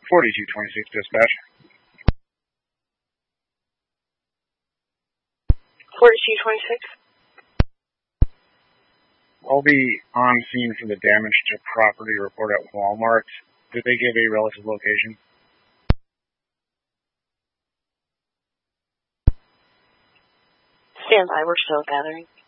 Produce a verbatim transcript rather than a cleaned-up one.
forty-two twenty-six dispatch. forty-two twenty-six. I'll be on scene for the damage to property report at Walmart. Did they give a relative location? Stand by, we're still gathering.